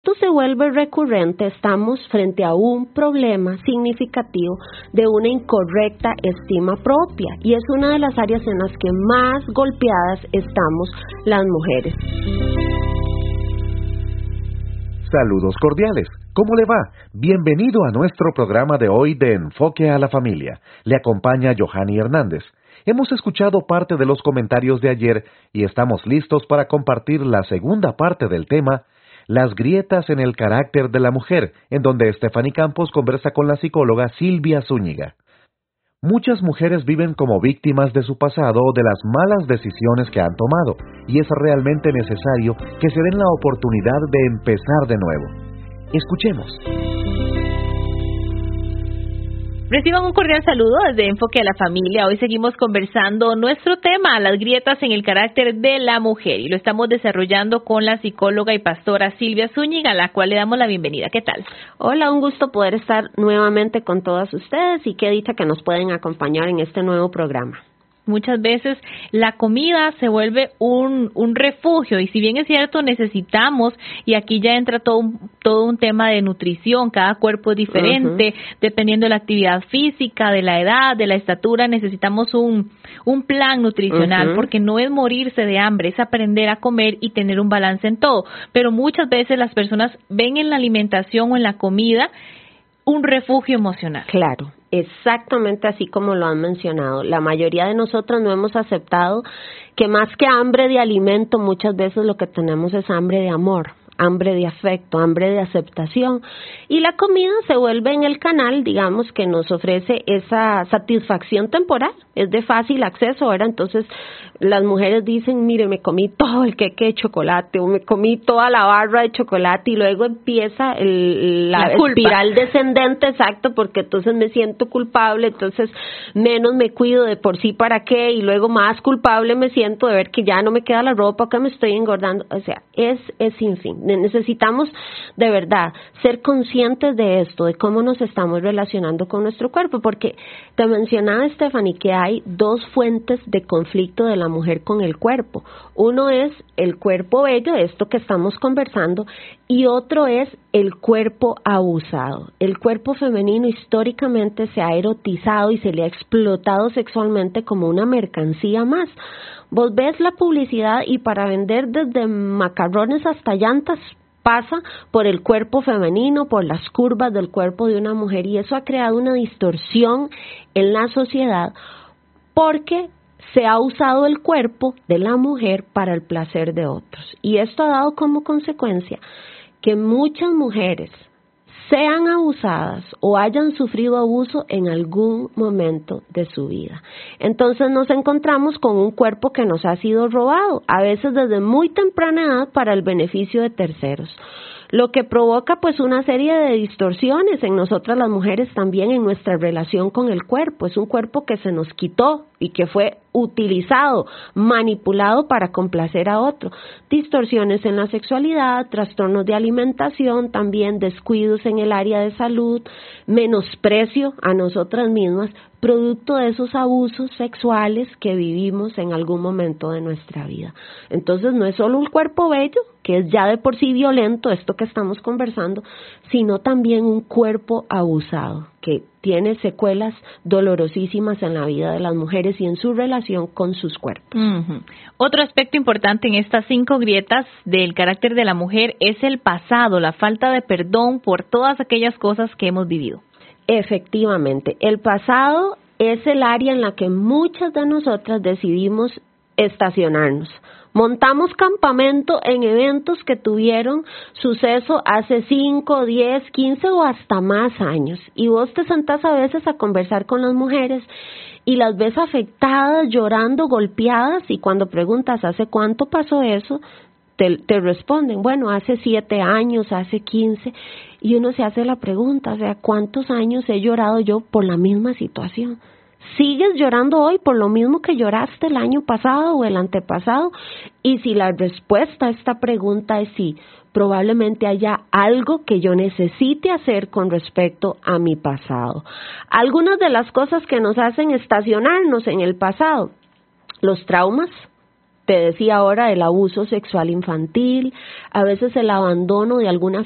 esto se vuelve recurrente, estamos frente a un problema significativo de una incorrecta estima propia, y es una de las áreas en las que más golpeadas estamos las mujeres. Saludos cordiales. ¿Cómo le va? Bienvenido a nuestro programa de hoy de Enfoque a la Familia. Le acompaña Johanny Hernández. Hemos escuchado parte de los comentarios de ayer y estamos listos para compartir la segunda parte del tema, las grietas en el carácter de la mujer, en donde Stephanie Campos conversa con la psicóloga Silvia Zúñiga. Muchas mujeres viven como víctimas de su pasado o de las malas decisiones que han tomado, y es realmente necesario que se den la oportunidad de empezar de nuevo. Escuchemos. Reciban un cordial saludo desde Enfoque a la Familia. Hoy seguimos conversando nuestro tema, las grietas en el carácter de la mujer, y lo estamos desarrollando con la psicóloga y pastora Silvia Zúñiga, a la cual le damos la bienvenida. ¿Qué tal? Hola, un gusto poder estar nuevamente con todas ustedes y qué dicha que nos pueden acompañar en este nuevo programa. Muchas veces la comida se vuelve un refugio, y si bien es cierto necesitamos, y aquí ya entra todo un tema de nutrición, cada cuerpo es diferente, dependiendo de la actividad física, de la edad, de la estatura, necesitamos un plan nutricional, porque no es morirse de hambre, es aprender a comer y tener un balance en todo, pero muchas veces las personas ven en la alimentación o en la comida un refugio emocional. Claro. Exactamente así como lo han mencionado. La mayoría de nosotros no hemos aceptado que más que hambre de alimento, muchas veces lo que tenemos es hambre de amor, hambre de afecto, hambre de aceptación. Y la comida se vuelve en el canal, digamos, que nos ofrece esa satisfacción temporal. Es de fácil acceso, ¿verdad? Entonces, las mujeres dicen, mire, me comí todo el queque de chocolate, o me comí toda la barra de chocolate, y luego empieza la espiral descendente, exacto, porque entonces me siento culpable, entonces menos me cuido de por sí para qué, y luego más culpable me siento de ver que ya no me queda la ropa, que me estoy engordando. O sea, es sin fin. Necesitamos de verdad ser conscientes de esto, de cómo nos estamos relacionando con nuestro cuerpo, porque te mencionaba, Stephanie, que hay dos fuentes de conflicto de la mujer con el cuerpo. Uno es el cuerpo bello, esto que estamos conversando, y otro es el cuerpo abusado. El cuerpo femenino históricamente se ha erotizado y se le ha explotado sexualmente como una mercancía más. Vos ves la publicidad y para vender desde macarrones hasta llantas pasa por el cuerpo femenino, por las curvas del cuerpo de una mujer, y eso ha creado una distorsión en la sociedad porque se ha usado el cuerpo de la mujer para el placer de otros. Y esto ha dado como consecuencia que muchas mujeres sean abusadas o hayan sufrido abuso en algún momento de su vida. Entonces nos encontramos con un cuerpo que nos ha sido robado, a veces desde muy temprana edad para el beneficio de terceros, lo que provoca pues una serie de distorsiones en nosotras las mujeres también en nuestra relación con el cuerpo. Es un cuerpo que se nos quitó y que fue utilizado, manipulado para complacer a otro. Distorsiones en la sexualidad, trastornos de alimentación, también descuidos en el área de salud, menosprecio a nosotras mismas, producto de esos abusos sexuales que vivimos en algún momento de nuestra vida. Entonces no es solo un cuerpo bello, que es ya de por sí violento, esto que estamos conversando, sino también un cuerpo abusado, que tiene secuelas dolorosísimas en la vida de las mujeres y en su relación con sus cuerpos. Otro aspecto importante en estas 5 grietas del carácter de la mujer es el pasado, la falta de perdón por todas aquellas cosas que hemos vivido. Efectivamente, el pasado es el área en la que muchas de nosotras decidimos estacionarnos. Montamos campamento en eventos que tuvieron suceso hace 5, 10, 15 o hasta más años. Y vos te sentás a veces a conversar con las mujeres y las ves afectadas, llorando, golpeadas, y cuando preguntas ¿hace cuánto pasó eso?, te responden, bueno, hace 7 años, hace 15, y uno se hace la pregunta, o sea, ¿cuántos años he llorado yo por la misma situación? ¿Sigues llorando hoy por lo mismo que lloraste el año pasado o el antepasado? Y si la respuesta a esta pregunta es sí, probablemente haya algo que yo necesite hacer con respecto a mi pasado. Algunas de las cosas que nos hacen estacionarnos en el pasado, los traumas. Te decía ahora el abuso sexual infantil, a veces el abandono de alguna